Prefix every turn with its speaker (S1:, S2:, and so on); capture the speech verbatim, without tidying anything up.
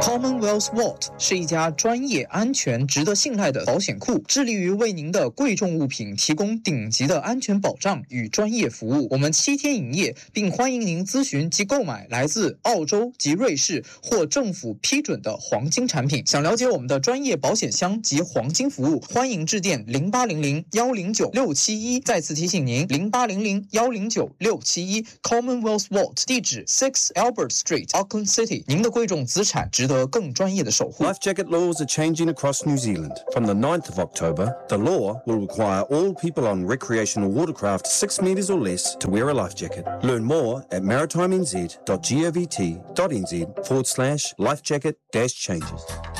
S1: Commonwealth Vault 是一家专业、安全、值得信赖的保险库，致力于为您的贵重物品提供顶级的安全保障与专业服务。我们七天营业，并欢迎您咨询及购买来自澳洲及瑞士或政府批准的黄金产品。想了解我们的专业保险箱及黄金服务，欢迎致电零八零零幺零九六七一。再次提醒您，零八零零幺零九六七一 Commonwealth Vault 地址 Six Albert Street、Auckland City。您的贵重资产值得更专业的守护。
S2: Life jacket laws are changing across New Zealand. From the ninth of October, the law will require all people on recreational watercraft six metres or less to wear a life jacket. Learn more at maritimenz dot govt dot nz forward slash life jacket dash changes.